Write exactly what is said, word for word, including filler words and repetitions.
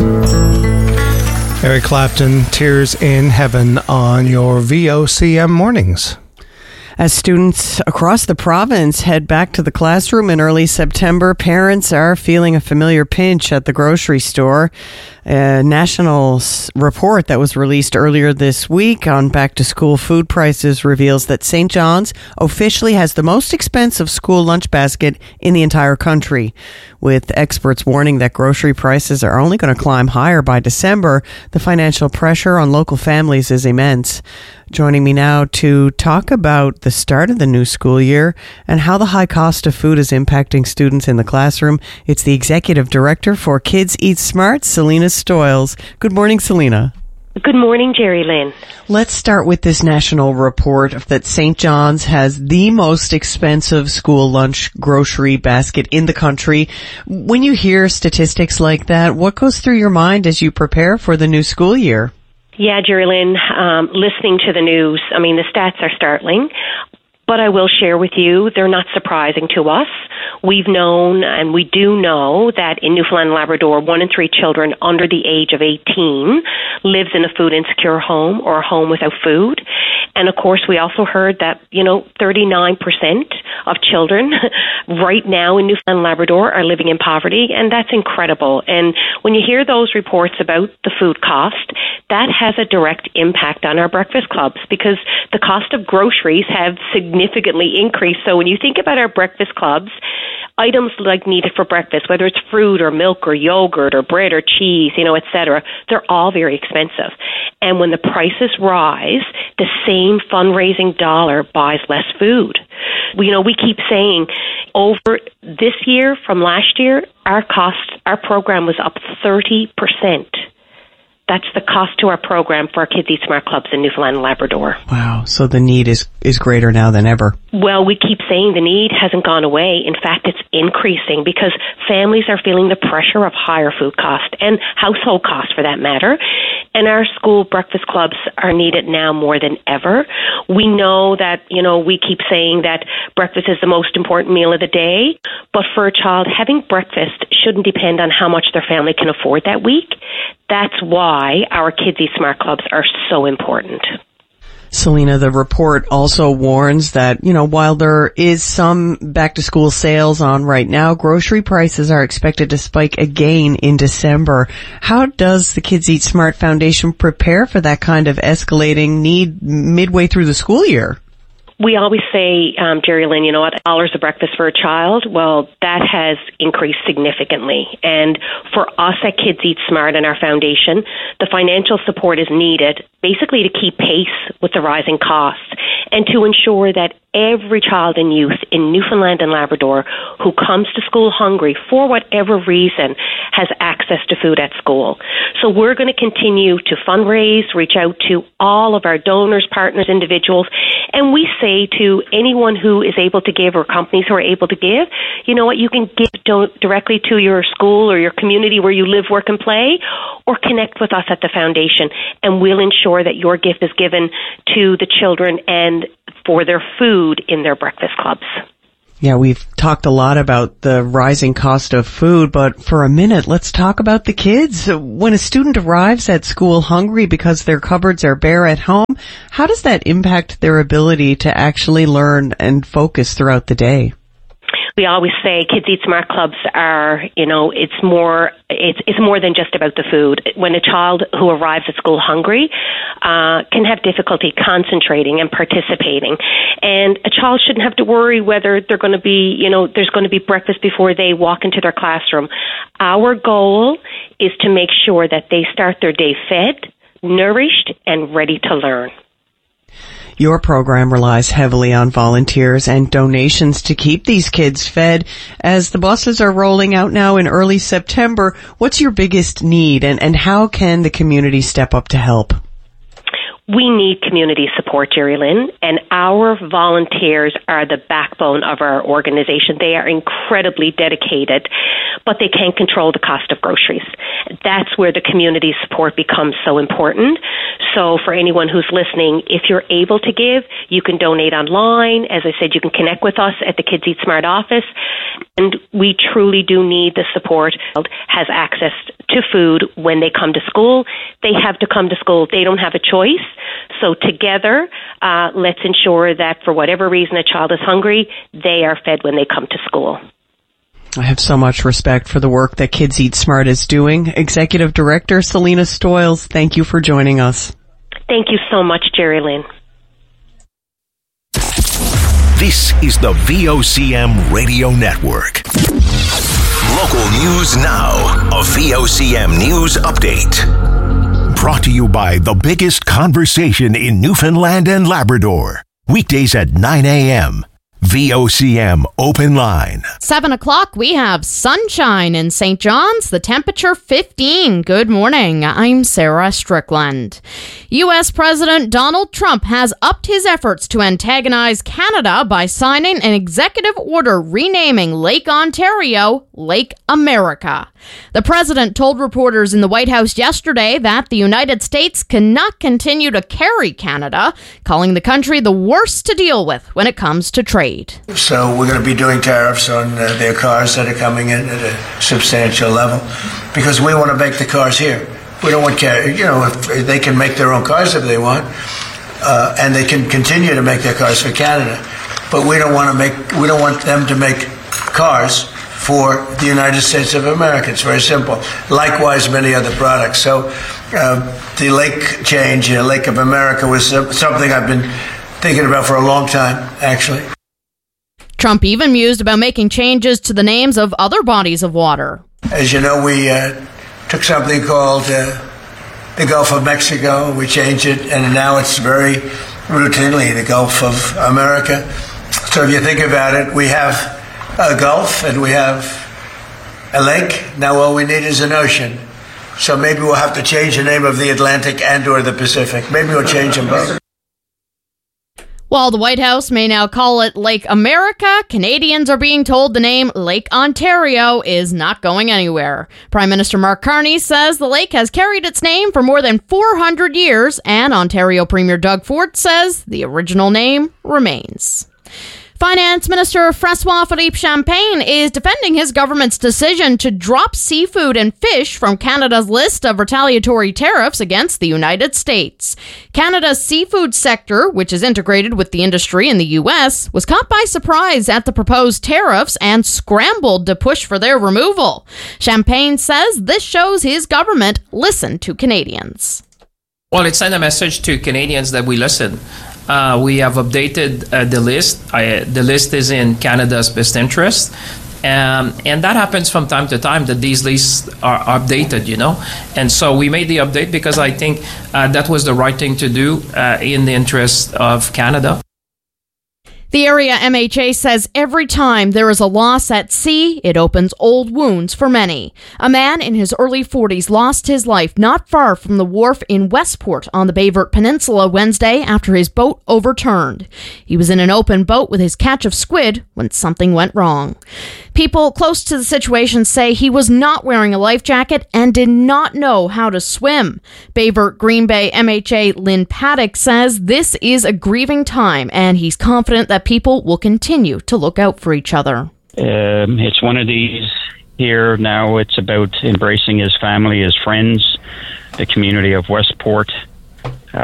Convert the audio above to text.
Eric Clapton, Tears in Heaven on your V O C M mornings. As students across the province head back to the classroom in early September, parents are feeling a familiar pinch at the grocery store. A national report that was released earlier this week on back-to-school food prices reveals that Saint John's officially has the most expensive school lunch basket in the entire country. With experts warning that grocery prices are only going to climb higher by December, the financial pressure on local families is immense. Joining me now to talk about the start of the new school year and how the high cost of food is impacting students in the classroom, it's the Executive Director for Kids Eat Smart, Selena Stoyles. Good morning, Selena. Good morning, Jerry Lynn. Let's start with this national report that Saint John's has the most expensive school lunch grocery basket in the country. When you hear statistics like that, what goes through your mind as you prepare for the new school year? Yeah, Jerry Lynn, um, listening to the news, I mean, the stats are startling, but I will share with you, they're not surprising to us. We've known, and we do know, that in Newfoundland and Labrador, one in three children under the age of eighteen lives in a food insecure home or a home without food. And of course, we also heard that, you know, thirty-nine percent of children right now in Newfoundland and Labrador are living in poverty, and that's incredible. And when you hear those reports about the food cost, that has a direct impact on our breakfast clubs because the cost of groceries have significantly increased. So when you think about our breakfast clubs, items like needed for breakfast, whether it's fruit or milk or yogurt or bread or cheese, you know, et cetera, they're all very expensive. And when the prices rise, the same fundraising dollar buys less food. You know, we keep saying over this year from last year, our cost, our program was up thirty percent. That's the cost to our program for our Kids Eat Smart clubs in Newfoundland and Labrador. Wow, so the need is, is greater now than ever. Well, we keep saying the need hasn't gone away. In fact, it's increasing because families are feeling the pressure of higher food cost and household costs for that matter. And our school breakfast clubs are needed now more than ever. We know that, you know, we keep saying that breakfast is the most important meal of the day, but for a child, having breakfast shouldn't depend on how much their family can afford that week. That's why our Kids Eat Smart clubs are so important. Selena, the report also warns that, you know, while there is some back-to-school sales on right now, grocery prices are expected to spike again in December. How does the Kids Eat Smart Foundation prepare for that kind of escalating need midway through the school year? We always say, um, Jerry Lynn, you know what, dollars of breakfast for a child, well, that has increased significantly. And for us at Kids Eat Smart and our foundation, the financial support is needed basically to keep pace with the rising costs and to ensure that every child and youth in Newfoundland and Labrador who comes to school hungry for whatever reason has access to food at school. So we're going to continue to fundraise, reach out to all of our donors, partners, individuals, and we say to anyone who is able to give or companies who are able to give, you know what, you can give do- directly to your school or your community where you live, work, and play, or connect with us at the foundation, and we'll ensure that your gift is given to the children and for their food in their breakfast clubs. Yeah, we've talked a lot about the rising cost of food, but for a minute, let's talk about the kids. When a student arrives at school hungry because their cupboards are bare at home, how does that impact their ability to actually learn and focus throughout the day? We always say Kids Eat Smart clubs are, you know, it's more, it's it's more than just about the food. When a child who arrives at school hungry uh, can have difficulty concentrating and participating, and a child shouldn't have to worry whether they're going to be, you know, there's going to be breakfast before they walk into their classroom. Our goal is to make sure that they start their day fed, nourished, and ready to learn. Your program relies heavily on volunteers and donations to keep these kids fed. As the buses are rolling out now in early September, what's your biggest need, and, and how can the community step up to help? We need community support, Jerry Lynn, and our volunteers are the backbone of our organization. They are incredibly dedicated, but they can't control the cost of groceries. That's where the community support becomes so important. So for anyone who's listening, if you're able to give, you can donate online. As I said, you can connect with us at the Kids Eat Smart office. And we truly do need the support. Has access to food when they come to school. They have to come to school. They don't have a choice. So together, uh, let's ensure that for whatever reason a child is hungry, they are fed when they come to school. I have so much respect for the work that Kids Eat Smart is doing. Executive Director Selena Stoyles, thank you for joining us. Thank you so much, Jerry Lynn. This is the V O C M Radio Network. Local news now. A V O C M News Update. Brought to you by the biggest conversation in Newfoundland and Labrador. Weekdays at nine a.m. V O C M Open Line. Seven o'clock, we have sunshine in Saint John's, the temperature fifteen. Good morning. I'm Sarah Strickland. U S President Donald Trump has upped his efforts to antagonize Canada by signing an executive order renaming Lake Ontario Lake America. The president told reporters in the White House yesterday that the United States cannot continue to carry Canada, calling the country the worst to deal with when it comes to trade. So we're going to be doing tariffs on uh, their cars that are coming in at a substantial level because we want to make the cars here. We don't want, you know, if they can make their own cars if they want, uh, and they can continue to make their cars for Canada, but we don't want to make, we don't want them to make cars for the United States of America. It's very simple. Likewise, many other products. So uh, the lake change, uh, Lake of America, was something I've been thinking about for a long time, actually. Trump even mused about making changes to the names of other bodies of water. As you know, we uh, took something called uh, the Gulf of Mexico. We changed it, and now it's very routinely the Gulf of America. So if you think about it, we have a Gulf and we have a lake. Now all we need is an ocean. So maybe we'll have to change the name of the Atlantic and or the Pacific. Maybe we'll change them both. While the White House may now call it Lake America, Canadians are being told the name Lake Ontario is not going anywhere. Prime Minister Mark Carney says the lake has carried its name for more than four hundred years, and Ontario Premier Doug Ford says the original name remains. Finance Minister Francois Philippe Champagne is defending his government's decision to drop seafood and fish from Canada's list of retaliatory tariffs against the United States. Canada's seafood sector, which is integrated with the industry in the U S, was caught by surprise at the proposed tariffs and scrambled to push for their removal. Champagne says this shows his government listened to Canadians. Well, it sent a message to Canadians that we listen. Uh, we have updated uh, the list. I, the list is in Canada's best interest. Um, and that happens from time to time that these lists are updated, you know. And so we made the update because I think uh, that was the right thing to do uh, in the interest of Canada. The area M H A says every time there is a loss at sea, it opens old wounds for many. A man in his early forties lost his life not far from the wharf in Westport on the Bayvert Peninsula Wednesday after his boat overturned. He was in an open boat with his catch of squid when something went wrong. People close to the situation say he was not wearing a life jacket and did not know how to swim. Bayvert Green Bay M H A Lynn Paddock says this is a grieving time and he's confident that people will continue to look out for each other. Um, it's one of these here now. It's about embracing his family, his friends, the community of Westport.